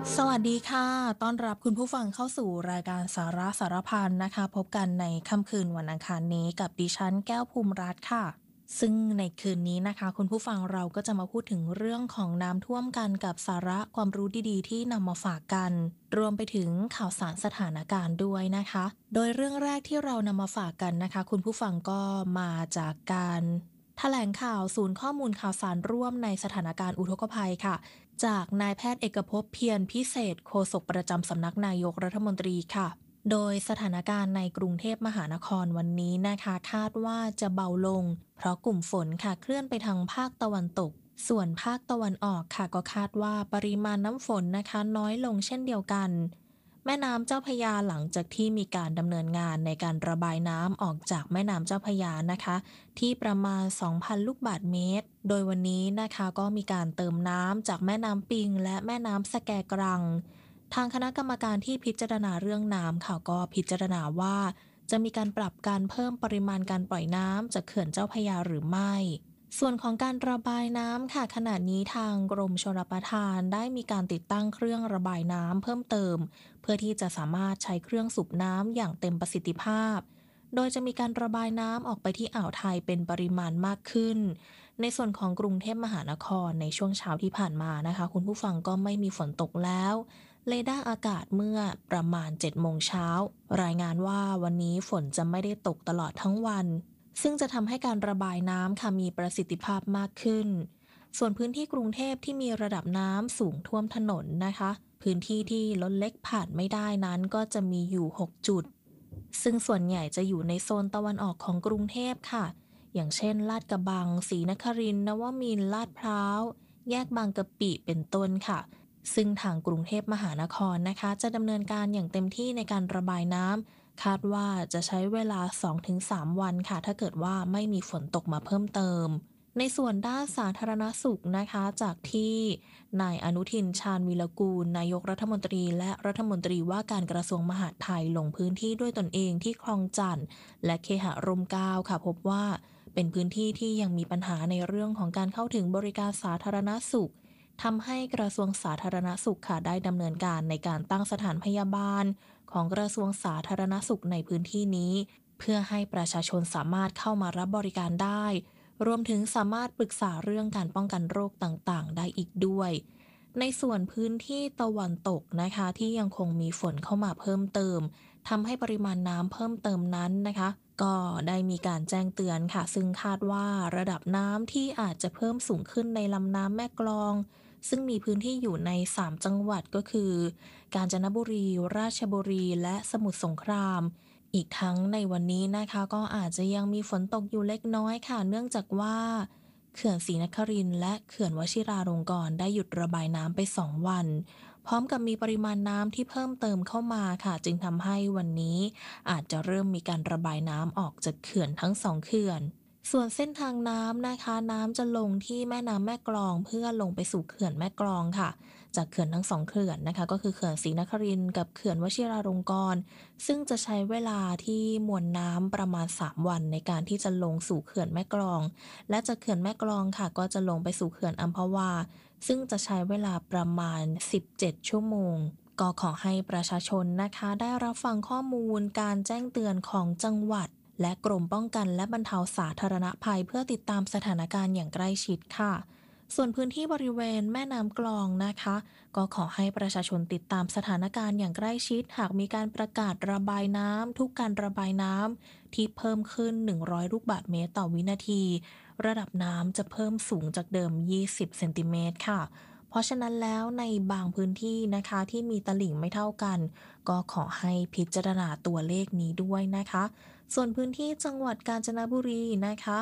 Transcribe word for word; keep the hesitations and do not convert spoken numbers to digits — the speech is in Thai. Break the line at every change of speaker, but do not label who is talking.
สวัสดีค่ะต้อนรับคุณผู้ฟังเข้าสู่รายการสาระสารพันนะคะพบกันในค่ำคืนวันอังคารนี้กับดิฉันแก้วภูมิรัตน์ค่ะซึ่งในคืนนี้นะคะคุณผู้ฟังเราก็จะมาพูดถึงเรื่องของน้ำท่วมกันกับสาระความรู้ดีๆที่นำมาฝากกันรวมไปถึงข่าวสารสถานการณ์ด้วยนะคะโดยเรื่องแรกที่เรานำมาฝากกันนะคะคุณผู้ฟังก็มาจากการแถลงข่าวศูนย์ข้อมูลข่าวสารร่วมในสถานการณ์อุทกภัยค่ะ จากนายแพทย์เอกภพเพียรพิเศษโฆษกประจำสำนักนายกรัฐมนตรีค่ะ โดยสถานการณ์ในกรุงเทพมหานครวันนี้นะคะคาดว่าจะเบาลงเพราะกลุ่มฝนค่ะเคลื่อนไปทางภาคตะวันตกส่วนภาคตะวันออกค่ะก็คาดว่าปริมาณน้ำฝนนะคะน้อยลงเช่นเดียวกันแม่น้ำเจ้าพระยาหลังจากที่มีการดำเนินงานในการระบายน้ำออกจากแม่น้ำเจ้าพระยานะคะที่ประมาณ สองพัน ลูกบาศก์เมตรโดยวันนี้นะคะก็มีการเติมน้ำจากแม่น้ำปิงและแม่น้ำสแกกรังทางคณะกรรมการที่พิจารณาเรื่องน้ำค่ะก็พิจารณาว่าจะมีการปรับการเพิ่มปริมาณการปล่อยน้ำจากเขื่อนเจ้าพระยาหรือไม่ส่วนของการระบายน้ำค่ะขณะนี้ทางกรมชลประทานได้มีการติดตั้งเครื่องระบายน้ำเพิ่มเติมเพื่อที่จะสามารถใช้เครื่องสูบน้ำอย่างเต็มประสิทธิภาพโดยจะมีการระบายน้ำออกไปที่อ่าวไทยเป็นปริมาณมากขึ้นในส่วนของกรุงเทพมหานครในช่วงเช้าที่ผ่านมานะคะคุณผู้ฟังก็ไม่มีฝนตกแล้วเรดาร์อากาศเมื่อประมาณเจ็ดโมงเช้ารายงานว่าวันนี้ฝนจะไม่ได้ตกตลอดทั้งวันซึ่งจะทำให้การระบายน้ำค่ะมีประสิทธิภาพมากขึ้นส่วนพื้นที่กรุงเทพที่มีระดับน้ำสูงท่วมถนนนะคะพื้นที่ที่รถเล็กผ่านไม่ได้นั้นก็จะมีอยู่หกจุดซึ่งส่วนใหญ่จะอยู่ในโซนตะวันออกของกรุงเทพค่ะอย่างเช่นลาดกระบังศรีนครินทร์นวมินทร์ลาดพร้าวแยกบางกะปิเป็นต้นค่ะซึ่งทางกรุงเทพมหานครนะคะจะดำเนินการอย่างเต็มที่ในการระบายน้ำ คาดว่าจะใช้เวลา สองถึงสาม วันค่ะถ้าเกิดว่าไม่มีฝนตกมาเพิ่มเติมในส่วนด้านสาธารณสุขนะคะจากที่นายอนุทินชาญวีรกูลนายกรัฐมนตรีและรัฐมนตรีว่าการกระทรวงมหาดไทยลงพื้นที่ด้วยตนเองที่คลองจันทน์และเคหะร่มเกล้าค่ะพบว่าเป็นพื้นที่ที่ยังมีปัญหาในเรื่องของการเข้าถึงบริการสาธารณสุขทำให้กระทรวงสาธารณสุขค่ะได้ดำเนินการในการตั้งสถานพยาบาลของกระทรวงสาธารณสุขในพื้นที่นี้เพื่อให้ประชาชนสามารถเข้ามารับบริการได้รวมถึงสามารถปรึกษาเรื่องการป้องกันโรคต่างๆได้อีกด้วยในส่วนพื้นที่ตะวันตกนะคะที่ยังคงมีฝนเข้ามาเพิ่มเติมทำให้ปริมาณน้ำเพิ่มเติมนั้นนะคะก็ได้มีการแจ้งเตือนค่ะซึ่งคาดว่าระดับน้ำที่อาจจะเพิ่มสูงขึ้นในลำน้ำแม่กลองซึ่งมีพื้นที่อยู่ในสามจังหวัดก็คือกาญจนบุรีราชบุรีและสมุทรสงครามอีกทั้งในวันนี้นะคะก็อาจจะยังมีฝนตกอยู่เล็กน้อยค่ะเนื่องจากว่าเขื่อนศรีนครินทร์และเขื่อนวชิราลงกรณ์ได้หยุดระบายน้ำไปสองวันพร้อมกับมีปริมาณน้ำที่เพิ่มเติมเข้ามาค่ะจึงทำให้วันนี้อาจจะเริ่มมีการระบายน้ำออกจากเขื่อนทั้งสองเขื่อนส่วนเส้นทางน้ำนะคะน้ำจะลงที่แม่น้ำแม่กลองเพื่อลงไปสู่เขื่อนแม่กลองค่ะจากเขื่อนทั้งสองเขื่อนนะคะก็คือเขื่อนศรีนครินทร์กับเขื่อนวชิราลงกรณ์ซึ่งจะใช้เวลาที่มวลน้ำประมาณสามวันในการที่จะลงสู่เขื่อนแม่กลองและจากเขื่อนแม่กลองค่ะก็จะลงไปสู่เขื่อนอัมพวาซึ่งจะใช้เวลาประมาณสิบเจ็ดชั่วโมงก็ขอให้ประชาชนนะคะได้รับฟังข้อมูลการแจ้งเตือนของจังหวัดและกรมป้องกันและบรรเทาสาธารณภัยเพื่อติดตามสถานการณ์อย่างใกล้ชิดค่ะส่วนพื้นที่บริเวณแม่น้ำกลองนะคะก็ขอให้ประชาชนติดตามสถานการณ์อย่างใกล้ชิดหากมีการประกาศระบายน้ำทุกการระบายน้ำที่เพิ่มขึ้นหนึ่งร้อยลูกบาศก์เมตรต่อวินาทีระดับน้ำจะเพิ่มสูงจากเดิมยี่สิบเซนติเมตรค่ะเพราะฉะนั้นแล้วในบางพื้นที่นะคะที่มีตลิ่งไม่เท่ากันก็ขอให้พิจารณาตัวเลขนี้ด้วยนะคะส่วนพื้นที่จังหวัดกาญจนบุรีนะคะ